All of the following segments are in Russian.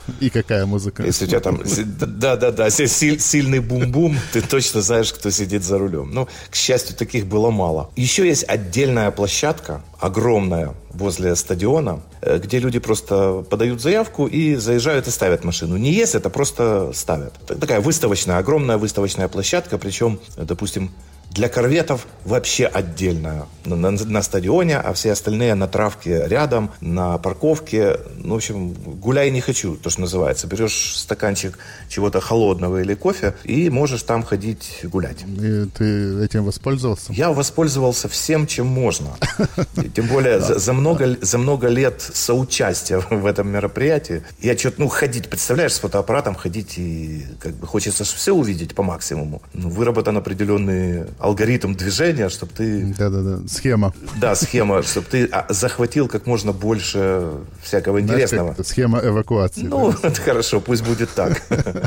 И какая музыка? Если у тебя там, да, сильный бум-бум, ты точно знаешь, кто сидит за рулем. Но, к счастью, таких было мало. Еще есть отдельная площадка, огромная, возле стадиона, где люди просто подают заявку и заезжают и ставят машину. Не ездят, а просто ставят. Такая выставочная, огромная выставочная площадка, причем, допустим, для корветов вообще отдельная на стадионе, а все остальные на травке рядом, на парковке. Ну, в общем, гуляй не хочу, то, что называется. Берешь стаканчик чего-то холодного или кофе и можешь там ходить гулять. И ты этим воспользовался? Я воспользовался всем, чем можно. Тем более за много лет соучастия в этом мероприятии. Я что-то, ходить, представляешь, с фотоаппаратом ходить и как бы хочется все увидеть по максимуму. Выработан определенный алгоритм движения, чтобы ты... Да-да-да, схема. Да, схема, чтобы ты захватил как можно больше всякого интересного. Схема эвакуации. Ну, это хорошо, пусть будет так.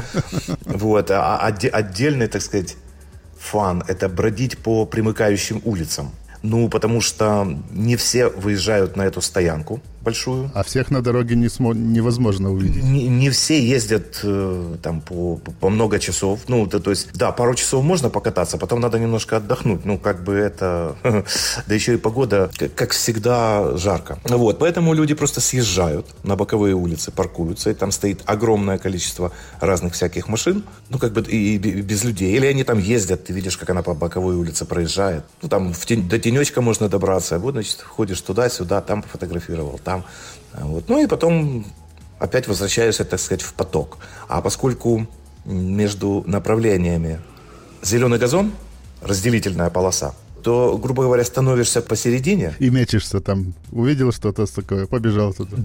Вот, а отдельный, так сказать, фан – это бродить по примыкающим улицам. Ну, потому что не все выезжают на эту стоянку большую. А всех на дороге невозможно увидеть. Не все ездят там по много часов. Ну, то есть, да, пару часов можно покататься, потом надо немножко отдохнуть. Ну, как бы это... Да еще и погода, как всегда, жарко. Вот, поэтому люди просто съезжают на боковые улицы, паркуются, и там стоит огромное количество разных всяких машин, ну, как бы и без людей. Или они там ездят, ты видишь, как она по боковой улице проезжает. Ну, там до тенечка можно добраться. Вот, значит, ходишь туда-сюда, там пофотографировал, там. Вот. Ну и потом опять возвращаешься, так сказать, в поток. А поскольку между направлениями зеленый газон, разделительная полоса, то, грубо говоря, становишься посередине. И мечешься там. Увидел что-то такое, побежал туда.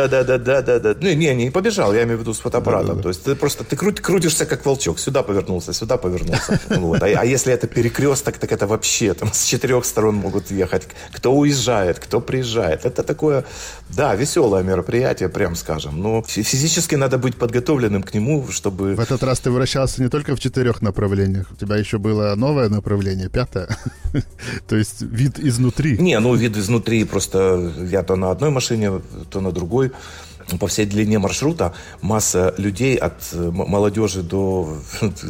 Да. Не побежал, я имею в виду с фотоаппаратом. Да. То есть ты крутишься, как волчок. Сюда повернулся. Вот. А если это перекресток, так это вообще там с 4 сторон могут ехать. Кто уезжает, кто приезжает. Это такое, да, веселое мероприятие, прям скажем. Но физически надо быть подготовленным к нему, чтобы... В этот раз ты вращался не только в 4 направлениях. У тебя еще было новое направление, 5-е. То есть вид изнутри. Вид изнутри просто я то на одной машине, то на другой. По всей длине маршрута масса людей от молодежи до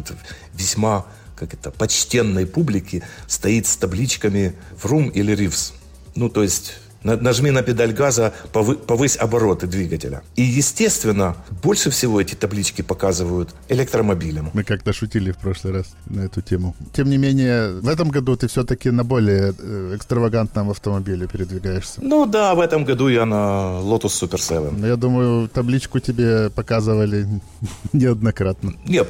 весьма почтенной публики стоит с табличками «Vroom» или «Ривз». Ну, то есть... Нажми на педаль газа, повысь обороты двигателя. И, естественно, больше всего эти таблички показывают электромобилям. Мы как-то шутили в прошлый раз на эту тему. Тем не менее, в этом году ты все-таки на более экстравагантном автомобиле передвигаешься. Ну да, в этом году я на Lotus Super 7. Я думаю, табличку тебе показывали неоднократно. Нет,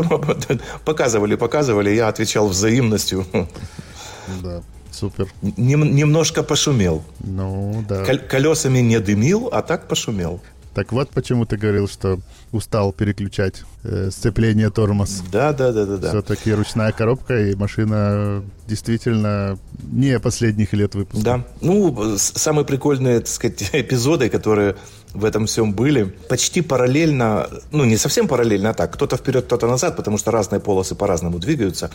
показывали, я отвечал взаимностью. Да. Супер. Немножко пошумел. Ну, да. Колесами не дымил, а так пошумел. Так вот почему ты говорил, что устал переключать сцепление, тормоз. Да. Все-таки ручная коробка, и машина действительно не последних лет выпуска. Да. Ну, самые прикольные, так сказать, эпизоды, которые в этом всем были, почти параллельно, ну, не совсем параллельно, а так, кто-то вперед, кто-то назад, потому что разные полосы по-разному двигаются.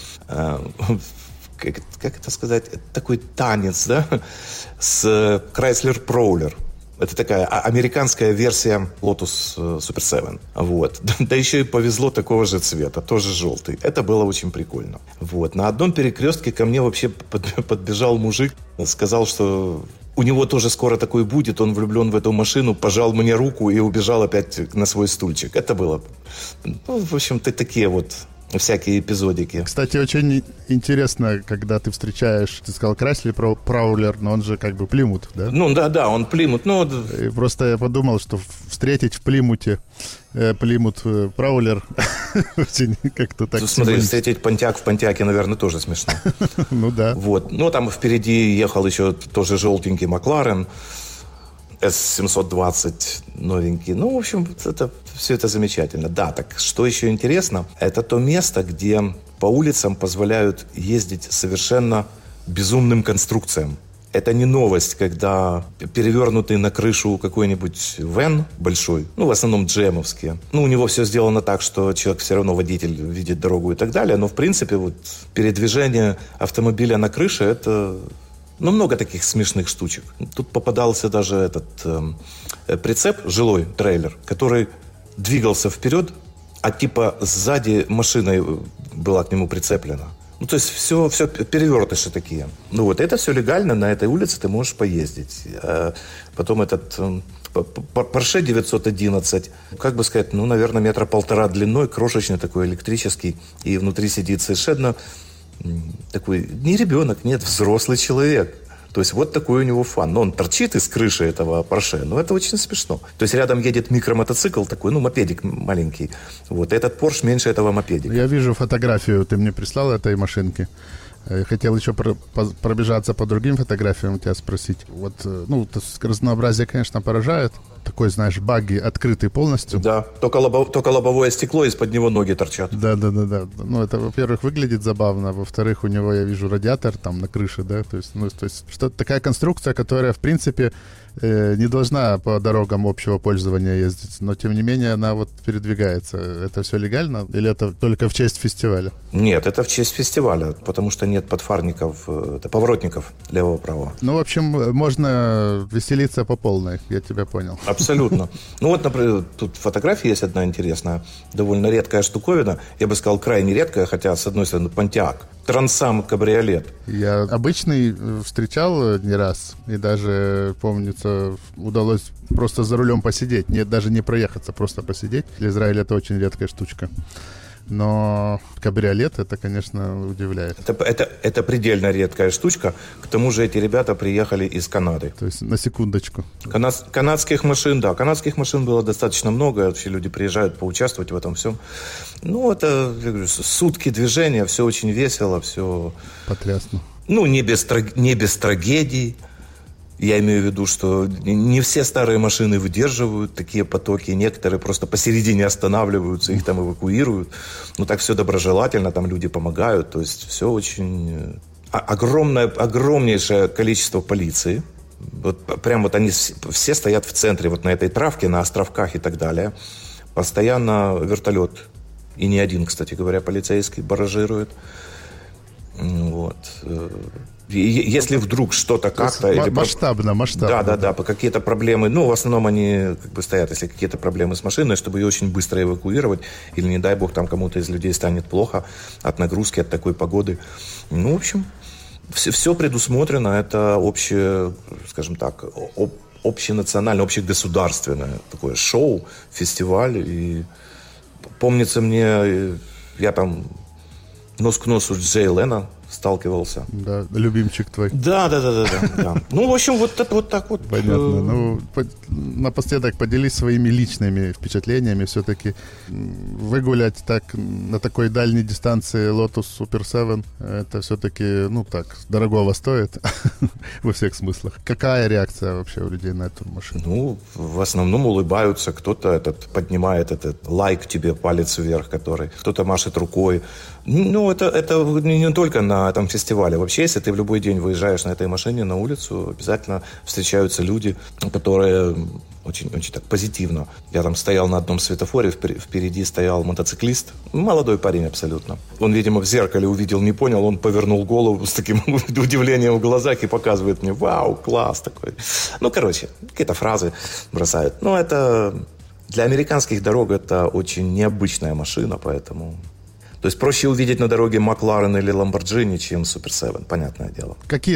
Как это сказать, такой танец, да, с Chrysler Prowler. Это такая американская версия Lotus Super 7. Вот. Да еще и повезло такого же цвета, тоже желтый. Это было очень прикольно. Вот. На одном перекрестке ко мне вообще подбежал мужик, сказал, что у него тоже скоро такой будет, он влюблен в эту машину, пожал мне руку и убежал опять на свой стульчик. Это было, ну, в общем-то, такие вот всякие эпизодики. Кстати, очень интересно, когда ты встречаешь, ты сказал Chrysler Prowler, но он же как бы Plymouth, да? Ну да, он Plymouth. Ну, и просто я подумал, что встретить в Плимуте Plymouth Prowler очень как-то так... Смотри, встретить Понтиак в Понтиаке, наверное, тоже смешно. Ну да. Вот. Ну, там впереди ехал еще тоже желтенький Макларен S720 новенький. Ну, в общем, все это замечательно. Да, так что еще интересно, это то место, где по улицам позволяют ездить совершенно безумным конструкциям. Это не новость, когда перевернутый на крышу какой-нибудь вэн большой, ну, в основном джемовские. Ну, у него все сделано так, что человек все равно, водитель, видит дорогу и так далее. Но, в принципе, вот передвижение автомобиля на крыше – это... Ну, много таких смешных штучек. Тут попадался даже этот прицеп, жилой трейлер, который двигался вперед, а типа сзади машина была к нему прицеплена. Ну, то есть все перевертыши такие. Ну, вот это все легально, на этой улице ты можешь поездить. Потом этот Porsche 911, как бы сказать, ну, наверное, 1,5 метра длиной, крошечный такой, электрический, и внутри сидит совершенно такой, не ребенок, нет, взрослый человек. То есть вот такой у него фан. Но он торчит из крыши этого Porsche. Но это очень смешно. То есть рядом едет микромотоцикл такой, ну, мопедик маленький. Вот этот Porsche меньше этого мопедика. Я вижу фотографию, ты мне прислал этой машинки. Хотел еще пробежаться по другим фотографиям, тебя спросить. Вот, ну, разнообразие, конечно, поражает. Такой, знаешь, багги открытый полностью. Да, только лобовое стекло, из-под него ноги торчат. Да. Ну, это, во-первых, выглядит забавно. Во-вторых, у него, я вижу, радиатор там на крыше, да. То есть что-то такая конструкция, которая, в принципе, не должна по дорогам общего пользования ездить. Но, тем не менее, она вот передвигается. Это все легально? Или это только в честь фестиваля? Нет, это в честь фестиваля, потому что нет подфарников, поворотников левого-правого. Ну, в общем, можно веселиться по полной, я тебя понял. Абсолютно. Ну вот, например, тут фотография есть одна интересная, довольно редкая штуковина, я бы сказал, крайне редкая, хотя, с одной стороны, Pontiac, Трансам кабриолет. Я обычный встречал не раз, и даже, помнится, удалось просто за рулем посидеть, даже не проехаться, просто посидеть. Для Израиля это очень редкая штучка. Но кабриолет, это, конечно, удивляет. Это предельно редкая штучка. К тому же эти ребята приехали из Канады. То есть, на секундочку. Канадских машин, да. Канадских машин было достаточно много. Вообще люди приезжают поучаствовать в этом всем. Ну, это, я говорю, сутки движения, все очень весело, все... Потрясно. Ну, не без трагедий. Я имею в виду, что не все старые машины выдерживают такие потоки, некоторые просто посередине останавливаются, их там эвакуируют. Ну, так все доброжелательно, там люди помогают, то есть все очень... Огромнейшее количество полиции. Вот прям вот они все стоят в центре, вот на этой травке, на островках и так далее. Постоянно вертолет, и не один, кстати говоря, полицейский баражирует. Вот. Если вдруг что-то как-то... Масштабно. Да, по какие-то проблемы. Ну, в основном они как бы стоят, если какие-то проблемы с машиной, чтобы ее очень быстро эвакуировать. Или, не дай бог, там кому-то из людей станет плохо от нагрузки, от такой погоды. Ну, в общем, все предусмотрено. Это общее, скажем так, общенациональное, общегосударственное такое шоу, фестиваль. И помнится мне, я там нос к носу с Джей Лено сталкивался. Да, любимчик твой. Да. Ну, в общем, вот так вот. Понятно. Ну, напоследок поделись своими личными впечатлениями. Все-таки выгулять так на такой дальней дистанции Lotus Super 7, это все-таки, ну так, дорогого стоит во всех смыслах. Какая реакция вообще у людей на эту машину? Ну, в основном улыбаются. Кто-то поднимает лайк тебе, палец вверх, который. Кто-то машет рукой. Ну, это не только на этом фестивале. Вообще, если ты в любой день выезжаешь на этой машине на улицу, обязательно встречаются люди, которые очень так позитивно. Я там стоял на одном светофоре, впереди стоял мотоциклист, молодой парень абсолютно. Он, видимо, в зеркале увидел, не понял, он повернул голову с таким удивлением в глазах и показывает мне: вау, класс такой. Ну, короче, какие-то фразы бросают. Но это для американских дорог это очень необычная машина, поэтому... То есть проще увидеть на дороге Макларен или Ламборджини, чем Супер 7, понятное дело. Какие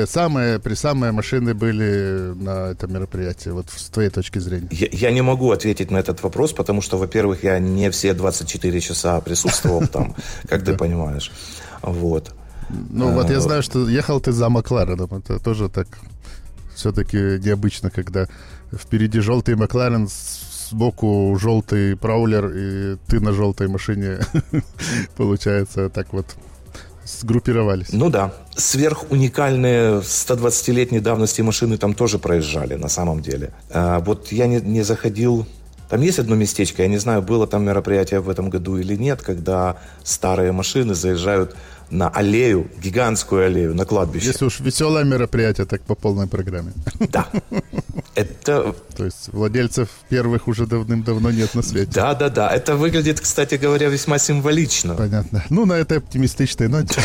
самые машины были на этом мероприятии, вот с твоей точки зрения? Я не могу ответить на этот вопрос, потому что, во-первых, я не все 24 часа присутствовал там, как ты понимаешь. Вот. Ну вот я знаю, что ехал ты за Маклареном. Это тоже так все-таки необычно, когда впереди желтый Макларен, сбоку желтый Праулер, и ты на желтой машине, получается, так вот сгруппировались. Ну да. Сверхуникальные 120-летней давности машины там тоже проезжали, на самом деле. Вот я не заходил... Там есть одно местечко, я не знаю, было там мероприятие в этом году или нет, когда старые машины заезжают на аллею, гигантскую аллею, на кладбище. Если уж веселое мероприятие, так по полной программе. Да. Это... То есть владельцев первых уже давным-давно нет на свете. Да. Это выглядит, кстати говоря, весьма символично. Понятно. Ну, на этой оптимистичной ноте.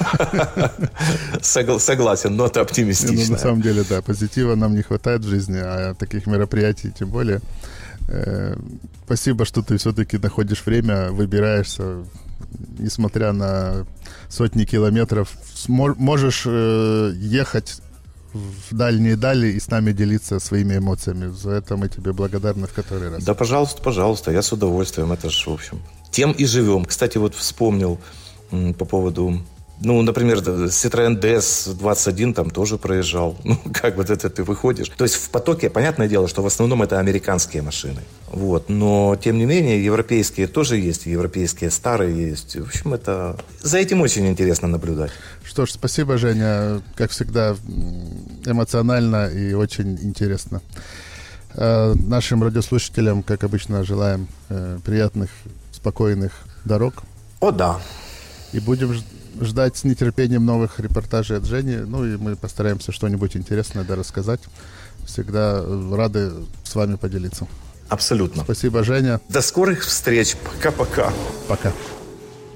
Согласен, нота оптимистичная. Ну, на самом деле, да, позитива нам не хватает в жизни, а таких мероприятий тем более. Спасибо, что ты все-таки находишь время, выбираешься, несмотря на сотни километров. Можешь ехать в дальние дали и с нами делиться своими эмоциями. За это мы тебе благодарны в который раз. Да, пожалуйста, я с удовольствием. Это ж, в общем, тем и живем. Кстати, вот вспомнил по поводу... Ну, например, Citroën DS21 там тоже проезжал. Ну, как вот это ты выходишь. То есть в потоке, понятное дело, что в основном это американские машины. Вот. Но, тем не менее, европейские тоже есть. Европейские старые есть. В общем, это... За этим очень интересно наблюдать. Что ж, спасибо, Женя. Как всегда, эмоционально и очень интересно. Нашим радиослушателям, как обычно, желаем приятных, спокойных дорог. О, да. И будем ждать с нетерпением новых репортажей от Жени. Ну и мы постараемся что-нибудь интересное рассказать. Всегда рады с вами поделиться. Абсолютно. Спасибо, Женя. До скорых встреч. Пока-пока. Пока.